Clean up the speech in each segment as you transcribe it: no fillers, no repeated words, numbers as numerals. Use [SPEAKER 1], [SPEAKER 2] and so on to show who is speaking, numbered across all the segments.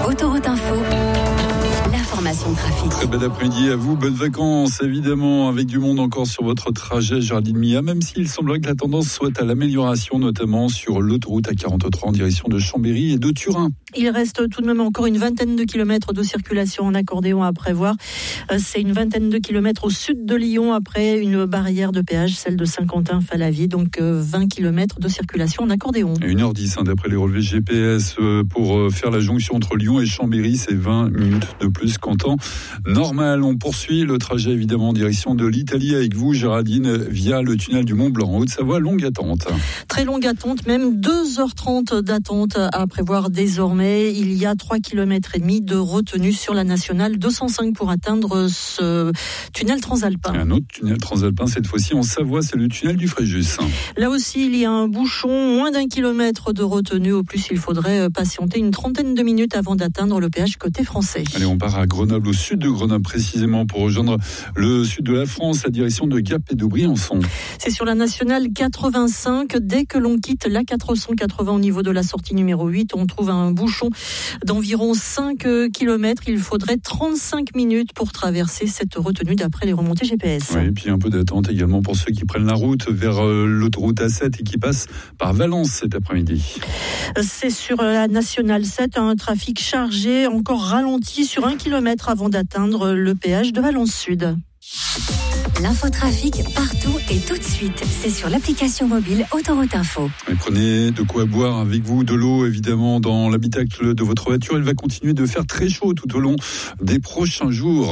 [SPEAKER 1] Autoroute Info, l'information trafic.
[SPEAKER 2] Très bel après-midi à vous, bonnes vacances évidemment, avec du monde encore sur votre trajet Géraldine Mia, même s'il semblerait que la tendance soit à l'amélioration, notamment sur l'autoroute A43 en direction de Chambéry et de Turin.
[SPEAKER 3] Il reste tout de même encore une vingtaine de kilomètres de circulation en accordéon à prévoir. C'est une vingtaine de kilomètres au sud de Lyon après une barrière de péage, celle de Saint-Quentin-Falavie, donc 20 kilomètres de circulation en accordéon.
[SPEAKER 2] 1h10 d'après les relevés GPS pour faire la jonction entre Lyon et Chambéry, c'est 20 minutes de plus qu'en temps normal. On poursuit le trajet évidemment en direction de l'Italie avec vous Géraldine via le tunnel du Mont-Blanc. En Haute-Savoie, longue attente.
[SPEAKER 3] Très longue attente, même 2h30 d'attente à prévoir désormais. Il y a 3,5 km de retenue sur la nationale 205 pour atteindre ce tunnel transalpin.
[SPEAKER 2] Un autre tunnel transalpin, cette fois-ci en Savoie, c'est le tunnel du Fréjus.
[SPEAKER 3] Là aussi, il y a un bouchon, moins d'1 kilomètre de retenue. Au plus, il faudrait patienter une trentaine de minutes avant d'atteindre le péage côté français.
[SPEAKER 2] Allez, on part à Grenoble, au sud de Grenoble précisément, pour rejoindre le sud de la France, la direction de Gap et de Briançon.
[SPEAKER 3] C'est sur la nationale 85. Dès que l'on quitte la 480 au niveau de la sortie numéro 8, on trouve un bouchon d'environ 5 km. Il faudrait 35 minutes pour traverser cette retenue d'après les remontées GPS.
[SPEAKER 2] Oui, et puis un peu d'attente également pour ceux qui prennent la route vers l'autoroute A7 et qui passent par Valence cet après-midi.
[SPEAKER 3] C'est sur la nationale 7, un trafic chargé, encore ralenti sur 1 km avant d'atteindre le péage de Valence Sud.
[SPEAKER 1] L'infotrafic partout et tout de suite. C'est sur l'application mobile Autoroute Info.
[SPEAKER 2] Et prenez de quoi boire avec vous, de l'eau évidemment dans l'habitacle de votre voiture. Il va continuer de faire très chaud tout au long des prochains jours.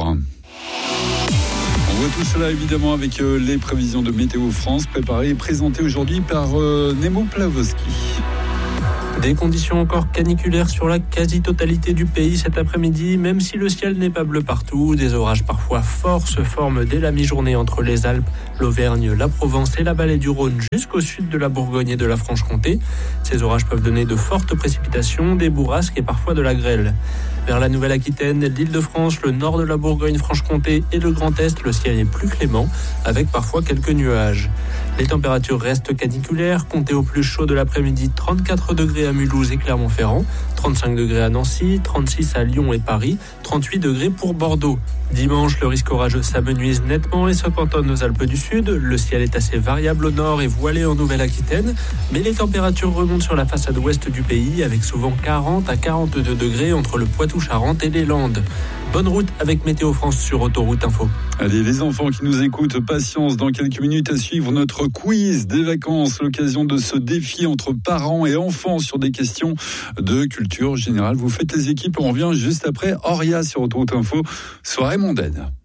[SPEAKER 2] On voit tout cela évidemment avec les prévisions de Météo France préparées et présentées aujourd'hui par Nemo Plavosky.
[SPEAKER 4] Des conditions encore caniculaires sur la quasi-totalité du pays cet après-midi, même si le ciel n'est pas bleu partout. Des orages parfois forts se forment dès la mi-journée entre les Alpes, l'Auvergne, la Provence et la vallée du Rhône jusqu'au sud de la Bourgogne et de la Franche-Comté. Ces orages peuvent donner de fortes précipitations, des bourrasques et parfois de la grêle. Vers la Nouvelle-Aquitaine, l'Île-de-France, le nord de la Bourgogne-Franche-Comté et le Grand Est, le ciel est plus clément, avec parfois quelques nuages. Les températures restent caniculaires, comptez au plus chaud de l'après-midi 34 degrés à Mulhouse et Clermont-Ferrand, 35 degrés à Nancy, 36 à Lyon et Paris, 38 degrés pour Bordeaux. Dimanche, le risque orageux s'amenuise nettement et se cantonne aux Alpes du Sud. Le ciel est assez variable au nord et voilé en Nouvelle-Aquitaine, mais les températures remontent sur la façade ouest du pays avec souvent 40 à 42 degrés entre le Poitou-Charentes et les Landes. Bonne route avec Météo France sur Autoroute Info.
[SPEAKER 2] Allez, les enfants qui nous écoutent, patience, dans quelques minutes à suivre notre quiz des vacances, l'occasion de ce défi entre parents et enfants sur des questions de culture générale. Vous faites les équipes, on revient juste après Auria sur Autoroute Info, soirée mondaine.